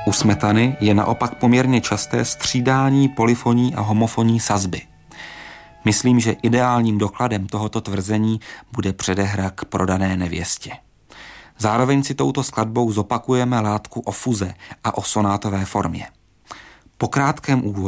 U Smetany je naopak poměrně časté střídání polyfonní a homofonní sazby. Myslím, že ideálním dokladem tohoto tvrzení bude předehra k Prodané nevěstě. Zároveň si touto skladbou zopakujeme látku o fuze a o sonátové formě. Po krátkém úvodu